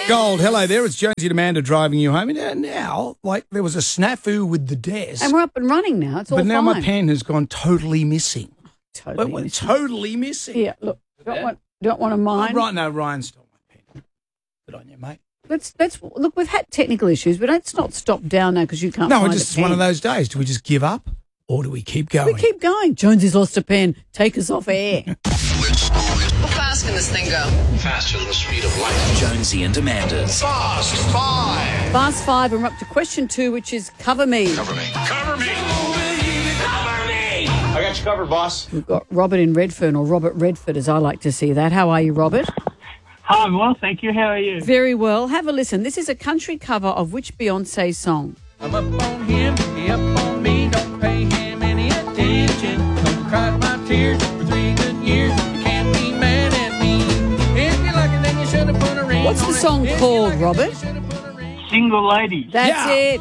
Gold, hello there. It's Jonesy and Amanda driving you home. And now, like, there was a snafu with the desk. And we're up and running now. It's all But now fine. my pen has gone totally missing. Totally missing. Totally missing. Here, look. Don't want to mind. Right, no, Ryan stole my pen. Good on you, mate. Let's look. We've had technical issues, but let's not stop down now because you can't. No, find it's just a pen. one of those days. Do we just give up or do we keep going? We keep going. Jonesy's lost a pen. Take us off air. How fast can this thing go? Faster than the speed of light. Jonesy and Amanda's Fast Five. Fast five, and we're up to question 2, which is cover me. Cover me. Cover me. Cover me. I got you covered, boss. We've got Robert in Redfern, or Robert Redford, as I like to see that. How are you, Robert? Hi, well, thank you. How are you? Very well. Have a listen. This is a country cover of which Beyonce song? I'm up on him, he up on me. Don't pay him any attention. Don't cry my tears for 3 good years. You can't be mad at me. If you like it, then you should have put a ring. What's the song called, Robert? Single lady. That's it.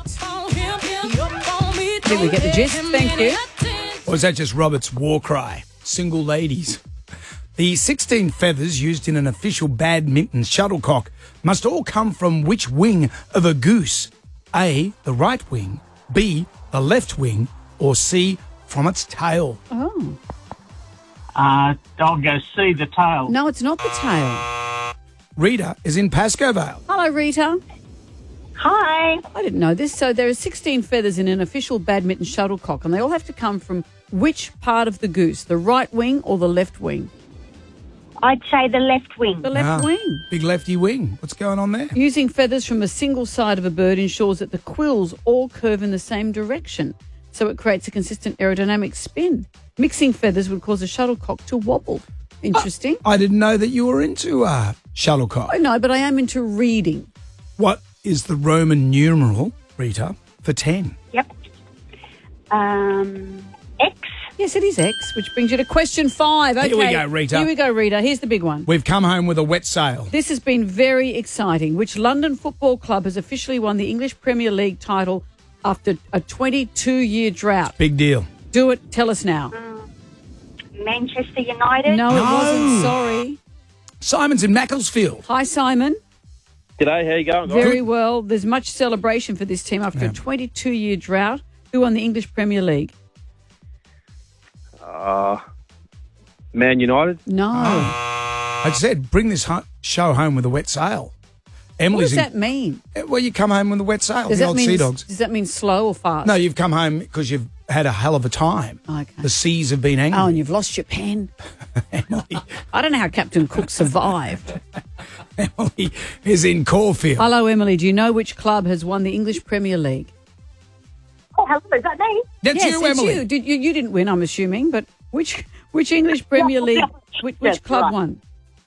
Did we get the gist? Thank you. Or is that just Robert's war cry? Single ladies. The 16 feathers used in an official badminton shuttlecock must all come from which wing of a goose? A, the right wing, B, the left wing, or C, from its tail? Oh. I'll go see the tail. No, it's not the tail. Rita is in Pascoe Vale. Hello, Rita. Hi. I didn't know this. So there are 16 feathers in an official badminton shuttlecock, and they all have to come from which part of the goose? The right wing or the left wing? I'd say the left wing. The left wing. Big lefty wing. What's going on there? Using feathers from a single side of a bird ensures that the quills all curve in the same direction, so it creates a consistent aerodynamic spin. Mixing feathers would cause a shuttlecock to wobble. Interesting. I didn't know that you were into shuttlecock. I know, but I am into reading. What is the Roman numeral, Rita, for 10? Yep. X. Yes, it is X, which brings you to question 5. Okay. Here we go, Rita. Here we go, Rita. Here's the big one. We've come home with a wet sail. This has been very exciting. Which London football club has officially won the English Premier League title after a 22-year drought? Big deal. Do it. Tell us now. Manchester United. No, it wasn't. Sorry. Simon's in Macclesfield. Hi, Simon. G'day, how you going, guys? Very well. There's much celebration for this team after a 22-year drought. Who won the English Premier League? Man United. No. I said, bring this show home with a wet sail. What Emily's does that mean? Well, you come home with a wet sail. Does the that old mean Sea Dogs. Does that mean slow or fast? No, you've come home because you've had a hell of a time. Okay. The seas have been angry. Oh, and you've lost your pen. Emily, I don't know how Captain Cook survived. Emily is in Caulfield. Hello, Emily. Do you know which club has won the English Premier League? Oh, hello. Is that me? That's yes, you, it's Emily. You didn't win, I'm assuming, but which English Premier League, which club right. won?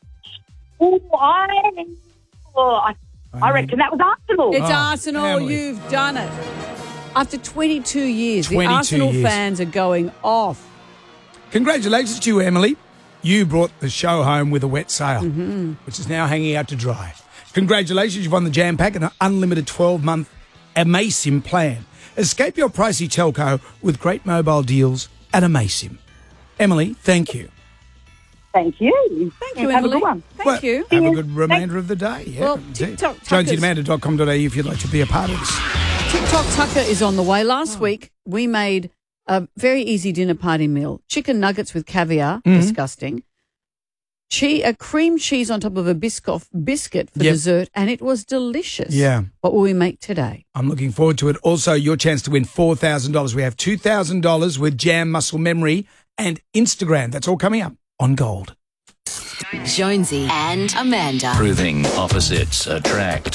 I reckon that was Arsenal. It's Arsenal. Emily. You've done it. After 22 years, 22 the Arsenal years. fans are going off. Congratulations to you, Emily. You brought the show home with a wet sail, Mm-hmm. which is now hanging out to dry. Congratulations, you've won the Jam Pack and an unlimited 12-month Amasim plan. Escape your pricey telco with great mobile deals at Amasim. Emily, thank you. Thank you. Thank you, Have Emily. a good one. Thank you. Have a good remainder of the day. Yeah, Well, indeed. TikTok Tuckers- JonesyAmanda.com.au if you'd like to be a part of this. TikTok Tucker is on the way. Last week, we made a very easy dinner party meal. Chicken nuggets with caviar, disgusting. A cream cheese on top of a biscuit for Yep. dessert, and it was delicious. Yeah. What will we make today? I'm looking forward to it. Also, your chance to win $4,000. We have $2,000 with Jam Muscle Memory and Instagram. That's all coming up on Gold. Jonesy and Amanda. proving opposites attract.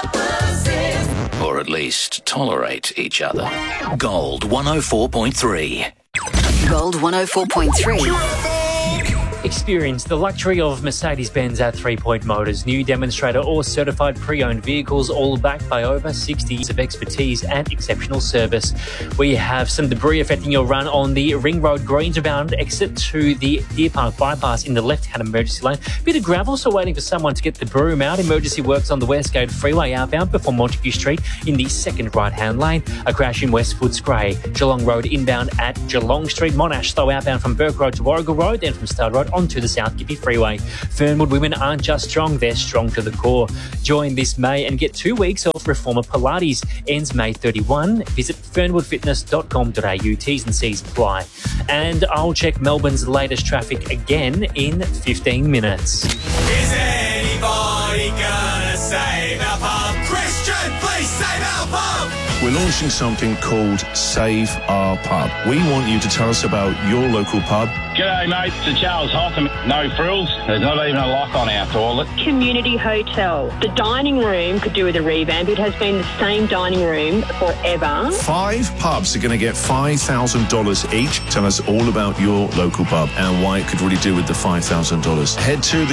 Or at least tolerate each other. Gold 104.3. Gold 104.3. Experience the luxury of Mercedes-Benz at 3 Point Motors. New demonstrator or certified pre-owned vehicles, all backed by over 60 years of expertise and exceptional service. We have some debris affecting your run on the Ring Road Greensabound exit to the Deer Park bypass in the left-hand emergency lane. Bit of gravel, so waiting for someone to get the broom out. Emergency works on the Westgate Freeway outbound before Montague Street in the second right-hand lane. A crash in West Footscray. Geelong Road inbound at Geelong Street. Monash slow outbound from Burke Road to Warrigal Road, then from Stud Road onto the South Gympie Freeway. Fernwood women aren't just strong, they're strong to the core. Join this May and get 2 weeks of Reformer Pilates. Ends May 31. Visit fernwoodfitness.com.au. T's and C's apply. And I'll check Melbourne's latest traffic again in 15 minutes. Is anybody gonna save our pub? Christian, please save our pub! We're launching something called Save Our Pub. We want you to tell us about your local pub. G'day, mate. It's Charles Hotham. No frills. There's not even a lock on our toilet. Community hotel. The dining room could do with a revamp. It has been the same dining room forever. 5 pubs are going to get $5,000 each. Tell us all about your local pub and why it could really do with the $5,000. Head to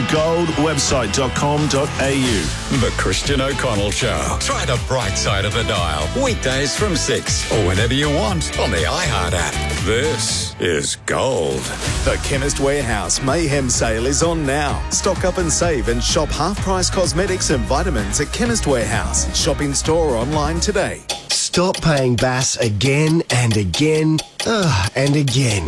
thegoldwebsite.com.au. The Christian O'Connell Show. Try the bright side of the dial. Weekdays from 6 or whenever you want on the iHeart app. This is Gold. The Chemist Warehouse Mayhem Sale is on now. Stock up and save and shop half-price cosmetics and vitamins at Chemist Warehouse. Shop in store or online today. Stop paying BAS again and again and again.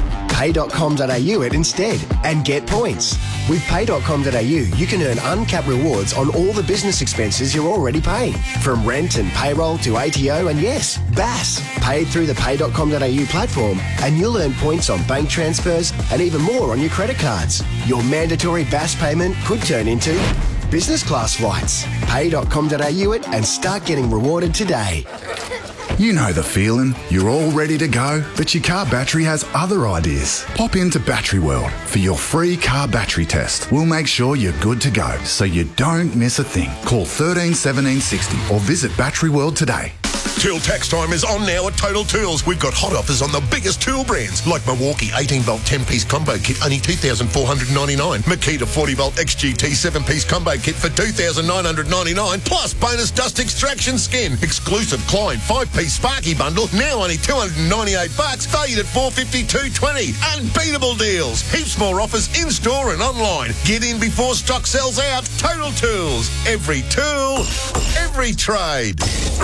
Pay.com.au it instead and get points. With Pay.com.au, you can earn uncapped rewards on all the business expenses you're already paying. From rent and payroll to ATO and yes, BAS. Paid through the Pay.com.au platform and you'll earn points on bank transfers and even more on your credit cards. Your mandatory BAS payment could turn into business class flights. Pay.com.au it and start getting rewarded today. You know the feeling. You're all ready to go, but your car battery has other ideas. Pop into Battery World for your free car battery test. We'll make sure you're good to go, so you don't miss a thing. Call 13 17 60 or visit Battery World today. Tool tax time is on now at Total Tools. We've got hot offers on the biggest tool brands, like Milwaukee 18-volt 10-piece combo kit, only $2,499. Makita 40-volt XGT 7-piece combo kit for $2,999, plus bonus dust extraction skin. Exclusive Klein 5-piece Sparky bundle, now only $298, valued at $452.20. Unbeatable deals. Heaps more offers in-store and online. Get in before stock sells out. Total Tools. Every tool, every trade.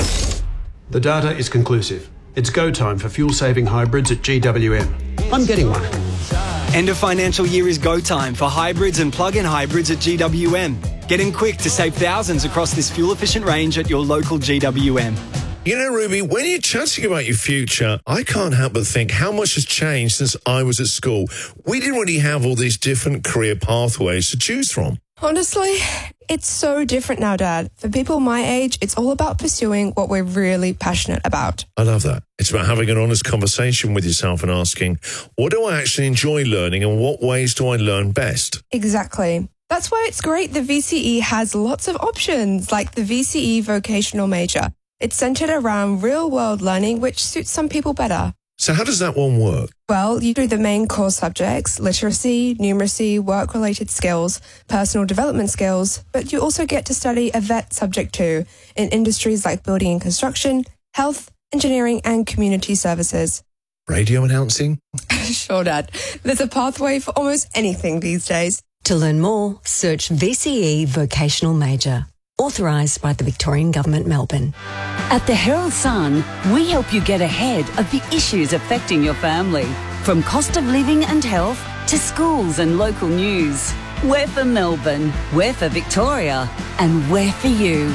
The data is conclusive. It's go time for fuel-saving hybrids at GWM. I'm getting one. End of financial year is go time for hybrids and plug-in hybrids at GWM. Get in quick to save thousands across this fuel-efficient range at your local GWM. You know, Ruby, when you're chatting about your future, I can't help but think how much has changed since I was at school. We didn't really have all these different career pathways to choose from. Honestly, it's so different now, Dad. For people my age, it's all about pursuing what we're really passionate about. I love that. It's about having an honest conversation with yourself and asking, what do I actually enjoy learning and what ways do I learn best? Exactly. That's why it's great the VCE has lots of options, like the VCE vocational major. It's centered around real-world learning, which suits some people better. So how does that one work? Well, you do the main core subjects, literacy, numeracy, work-related skills, personal development skills, but you also get to study a vet subject too, in industries like building and construction, health, engineering and community services. Radio announcing? Sure, Dad. There's a pathway for almost anything these days. To learn more, search VCE Vocational Major. Authorised by the Victorian Government, Melbourne. At the Herald Sun, we help you get ahead of the issues affecting your family. From cost of living and health to schools and local news. We're for Melbourne, we're for Victoria, and we're for you.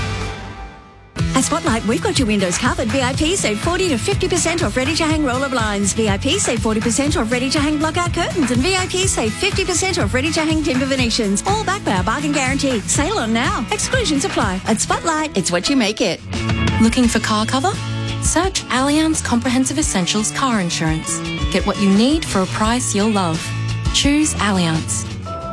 At Spotlight, we've got your windows covered. VIP save 40 to 50% off ready-to-hang roller blinds. VIP save 40% off ready-to-hang block-out curtains. And VIP save 50% off ready-to-hang timber Venetians. All backed by our bargain guarantee. Sale on now. Exclusions apply. At Spotlight, it's what you make it. Looking for car cover? Search Allianz Comprehensive Essentials Car Insurance. Get what you need for a price you'll love. Choose Allianz.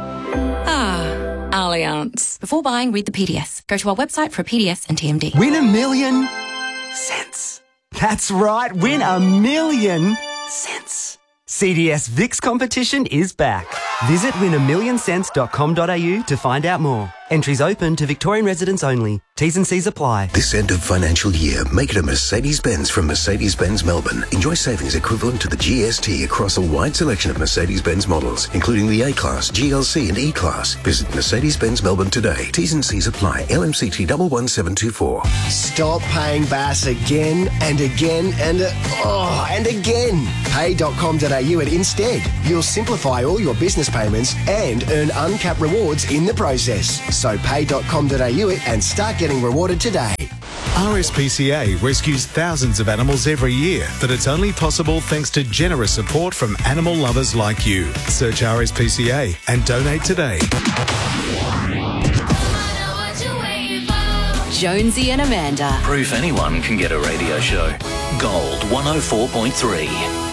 Allianz. Before buying, read the PDS. Go to our website for a PDS and TMD. Win $1 million cents. That's right, win $1 million cents. CDS VIX competition is back. Visit win1millioncents.com.au to find out more. Entries open to Victorian residents only. T's and C's apply. This end of financial year, make it a Mercedes-Benz from Mercedes-Benz Melbourne. Enjoy savings equivalent to the GST across a wide selection of Mercedes-Benz models, including the A-Class, GLC and E-Class. Visit Mercedes-Benz Melbourne today. T's and C's apply. LMCT 11724. Stop paying Bass again and again and again. Pay.com.au at Instead. You'll simplify all your business payments and earn uncapped rewards in the process. So pay.com.au and start getting rewarded today. RSPCA rescues thousands of animals every year, but it's only possible thanks to generous support from animal lovers like you. Search RSPCA and donate today. Jonesy and Amanda. Proof anyone can get a radio show. Gold 104.3.